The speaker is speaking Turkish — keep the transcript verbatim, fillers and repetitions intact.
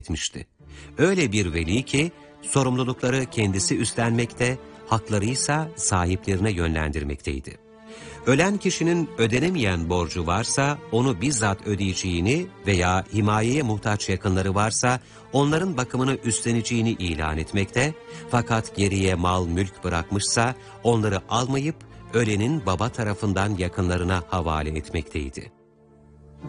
etmişti. Öyle bir veli ki sorumlulukları kendisi üstlenmekte, haklarıysa sahiplerine yönlendirmekteydi. Ölen kişinin ödenemeyen borcu varsa onu bizzat ödeyeceğini veya himayeye muhtaç yakınları varsa onların bakımını üstleneceğini ilan etmekte, fakat geriye mal mülk bırakmışsa onları almayıp ölenin baba tarafından yakınlarına havale etmekteydi.